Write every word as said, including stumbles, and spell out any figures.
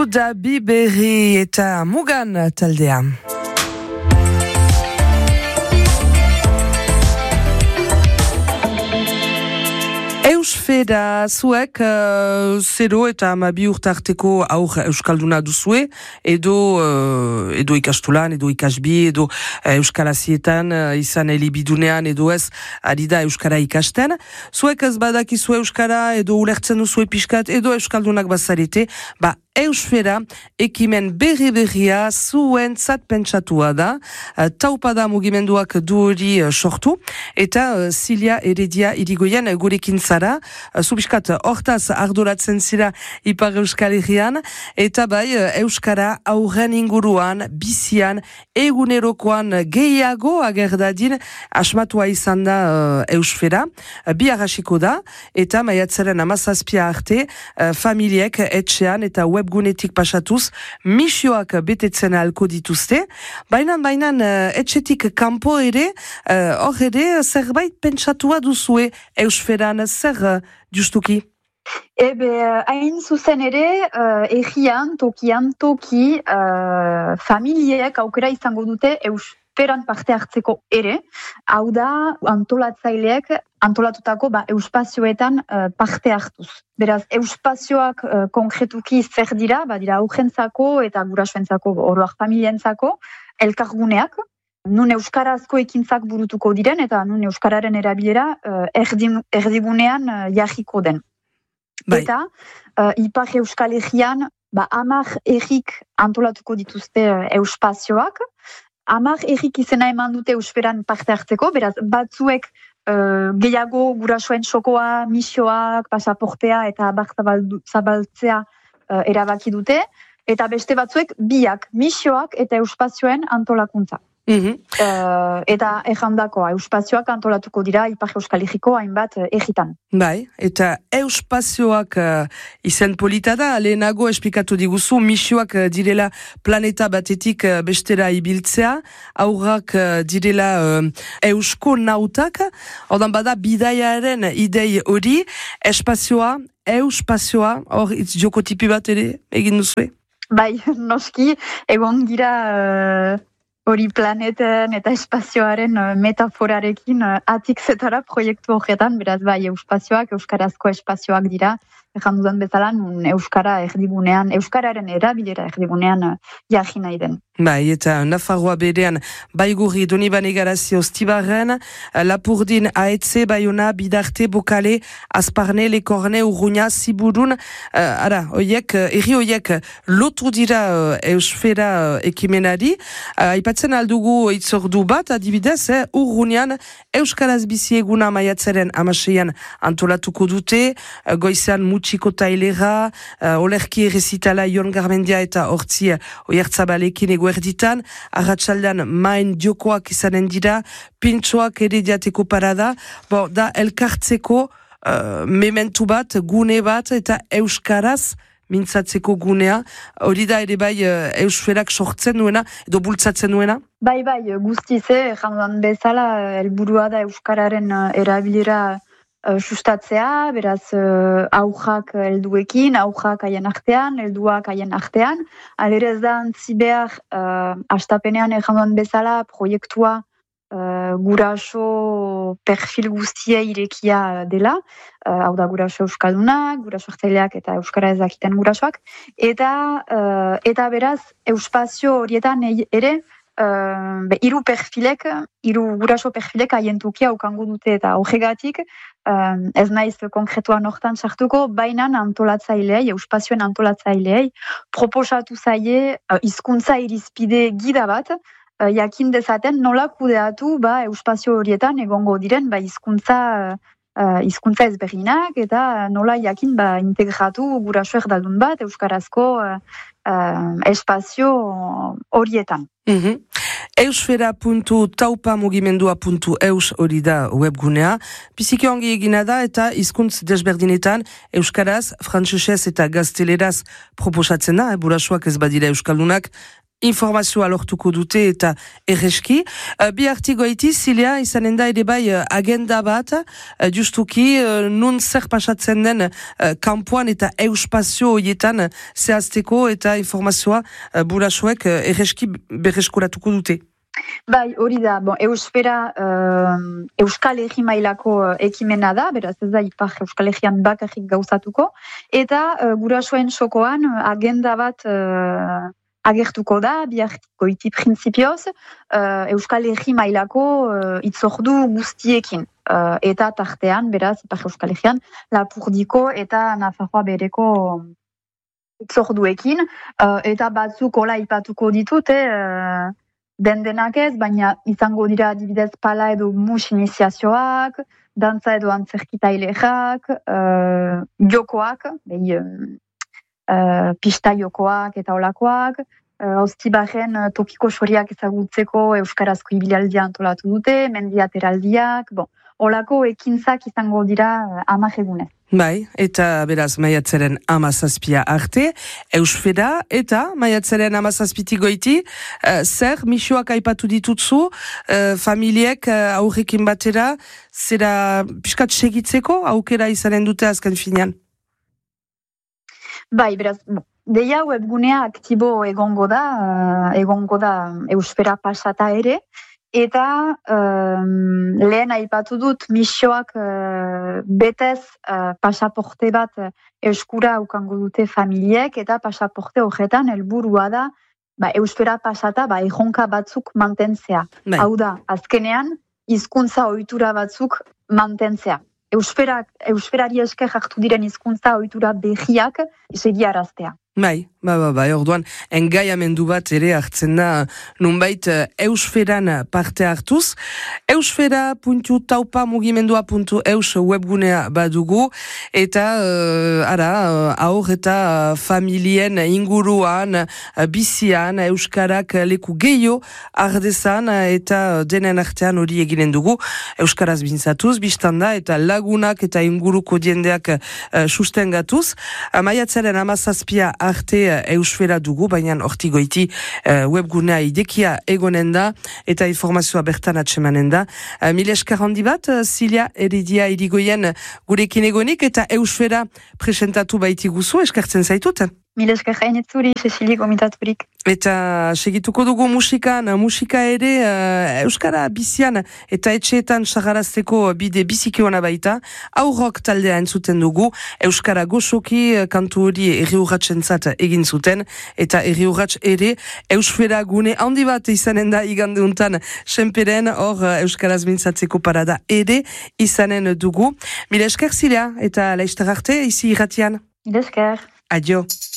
Da Biberri eta Mugan taldea. Eusfeda zuek uh, zero eta amabi urtarteko aur euskalduna duzue, edo uh, edo ikastolan, edo ikasbi, edo uh, euskalazietan uh, izan elibidunean, edo ez ari da euskara ikasten. Zuek ez badakizue euskara, edo ulertzen duzue pixkat, edo euskaldunak bazarete, ba Eusfera ekimen berri-berria zuen zat pentsatua da, uh, taupada mugimenduak du hori uh, sortu, eta uh, Zilia Heredia irigoien uh, gurekin zara, uh, zubiskat hortaz arduratzen zira Ipar Euskal Herrian, eta bai uh, Euskara aurren inguruan, bizian, egunerokoan gehiago agerdadin asmatua izan da uh, Eusfera, uh, bi arrasiko da, eta maiatzaren amazazpia arte, uh, familiek etxean eta webgunetik pasatuz, misioak betetzen ahalko dituzte. Bainan, bainan, uh, etxetik kanpo ere, hor uh, ere, zerbait pentsatua duzue Eusferan, zer uh, justuki? Ebe, hain zuzen ere, uh, egian, tokian, toki, uh, familiek aukera izango dute Eusferan parte hartzeko ere, hau da, antolatzaileek antolatutako ba, euspazioetan uh, parte hartuz. Beraz, euspazioak uh, konkretuki zer dira, ba, dira aurrentzako eta gurasoentzako, oroak familientzako, elkarguneak, nun euskarazko ekintzak burutuko diren, eta nun euskararen erabilera uh, erdi, erdigunean uh, jarriko den. Bai. Eta, uh, Ipar Euskal Herrian, ba, amar errik antolatuko dituzte uh, euspazioak, amar errik izena eman dute eusferan parte hartzeko, beraz, batzuek Uh, gehiago gurasoen txokoa, misioak, pasaportea eta abar zabaltzea uh, erabaki dute, eta beste batzuek biak, misioak eta euspazioen antolakuntza. Mm-hmm. Uh, eta errandakoa, euspazioak antolatuko dira Ipar Euskal Herriko hainbat uh, egitan. Bai, eta euspazioak uh, izen polita da, lehenago esplikatu diguzu, misioak uh, direla planeta batetik uh, bestera ibiltzea, aurrak uh, direla uh, eusko nautak, ordan bada bidaiaren idei hori, espazioa, euspazioa, hor itz jokotipi bat ere egin duzue? Bai, noski, egon gira... Uh... hori planeten eta espazioaren uh, metaforarekin uh, atikzetara proiektu horretan, beraz bai, euspazioak, euskarazko espazioak dira, ezan dudan bezala, nun euskara erdigunean, euskararen erabilera erdigunean uh, jarri nahi den. Bai, eta Nafarroa berean, Baigurri, Donibane Garazi, Ostibarren, Lapurdin, Aetze, Baiona, Bidarte, Bokale, Azparne, Lekorne, Urruña, Ziburun, uh, ara, oiek, erri oiek lotu dira uh, Eusfera uh, ekimenari, uh, aipatzen aldugu itzordu bat, adibidez, eh, Urruñan, Euskaraz bizi eguna maiatzaren amaseian antolatuko dute, uh, goizean mutxiko tailera, uh, olerki errezitala Ion Garmendia eta Hortzi uh, Oiertzabalekin eguerditan, arratsaldan main diokoak izanen dira, pintxoak ere diateko parada, bo, da elkartzeko uh, mementu bat, gune bat, eta euskaraz mintzatzeko gunea, hori da ere bai uh, eusferak sortzen duena, edo bultzatzen duena? Bai, bai, guztiz, eh, janduan bezala, helburua da euskararen uh, erabilera Uh, sustatzea, beraz uh, aujak helduekin, aujak haien artean, helduak haien artean. Alere ez da antzi behar, uh, astapenean erranduan bezala, proiektua uh, guraso perfil guztia irekia dela, uh, hau da guraso euskaldunak, guraso hartzaileak eta euskara ezakiten gurasoak, eta, uh, eta beraz, euspazio horietan ere, Uh, be, iru perfilek, iru guraso perfilek aientukia aukango dute eta horregatik, um, ez naiz konkretuan hortan sartuko, baina antolatzaileei, euspazioen antolatzaileei, proposatu zaie uh, hizkuntza irizpide gida bat, uh, jakin dezaten nola kudeatu ba, euspazio horietan egongo diren ba, hizkuntza uh, hizkuntza ezberdinak eta nola jakin ba, integratu guraso erdaldun bat euskarazko uh, uh, espazio horietan. Mm-hmm. Eusfera puntu taupa mugimendua puntu eus hori da webgunea. Biziki ongi egina da eta hizkuntz desberdinetan euskaraz, frantsesez eta gazteleraz proposatzen da, eh, burasuak ez badira euskaldunak, informazioa lortuko dute eta erreski. Uh, bi artiko iti, Zilia, izanen da ere bai uh, agenda bat, uh, justuki, uh, nun zer pasatzen den uh, kampuan eta euspazio horietan uh, zehazteko eta informazioa uh, burasuek uh, erreski berreskuratuko dute. Bai, hori da, bon, Euspera uh, Euskal Herri mailako uh, ekimena da, beraz ez da ipar Euskal Herrian bakarrik gauzatuko, eta uh, gurasoen sokoan uh, agenda bat uh, agertuko da, bihartiko iti printzipioz, uh, Euskal Herri mailako uh, itzordu guztiekin, uh, eta tartean, beraz, ipar Euskal Herrian, Lapurdiko eta Nafarroa bereko itzorduekin, uh, eta batzuk hola ipatuko ditute, uh, Den denak ez, baina izango dira adibidez pala edo mus iniziazioak, dantza edo antzerkitaileak, uh, jokoak, behi, uh, pista jokoak eta olakoak, uh, Oztibaren uh, tokiko soriak ezagutzeko euskarazko ibilaldia antolatu dute, mendiateraldiak, bon, olako ekintzak izango dira uh, hamar egunez. Bai, eta beraz maiatzaren hamazazpia arte, Eusfera eta maiatzaren hamazazpitik goiti, uh, zer misioak aipatu ditutzu, uh, familiek uh, aurrekin batera, zera piskat segitzeko aukera izanen dute azken finean? Bai, beraz, deia webgunea aktibo egongo da, uh, egongo da Eusfera pasata ere, eta um, lehen aipatu dut misioak uh, betez uh, pasaporte bat uh, eskura ukango dute familiek, eta pasaporte horretan helburua da ba, Euskara pasata ba, erronka batzuk mantentzea. Bai. Hau da, azkenean hizkuntza ohitura batzuk mantentzea. Euskara, euskarari esker hartu diren hizkuntza ohitura berriak segiaraztea. Bai, bai, bai, bai, orduan, engaiamendu bat ere hartzen da nunbait Eusferan parte hartuz. Eusfera puntu taupa mugimendua puntu eus webgunea badugu, eta uh, ara, uh, aur eta uh, familien inguruan, uh, bizian, Euskarak leku gehiago ardezan, uh, eta uh, denen artean hori eginen dugu, Euskaraz bintzatuz, biztanda, eta lagunak eta inguruko diendeak uh, sustengatuz. Uh, Maiatzaren hamazazpia arte Eusfera dugu, baina hortigoiti uh, webgunea idekia egonen da, eta informazioa bertan atsemanen da. Uh, Mil esker handi bat, uh, Zilia Heredia irigoien gurekin egonik, eta Eusfera presentatu baiti guzu, eskertzen zaitut? Mil esker hainetzuri, Cecilie gomitaturik. Eta segituko dugu musikan, musika ere uh, Euskara bizian eta etxeetan sagarazteko bide biziki hona baita, aurrok taldea entzuten dugu, Euskara gozoki kantu hori erri urratxentzat egin zuten, eta erri urratx ere Eusfera gune handi bat izanen da igandeuntan senperen, hor Euskaraz mintzatzeko parada ere izanen dugu. Mila esker Zilia, eta laizter arte, izi irratian. Mila esker. Adio.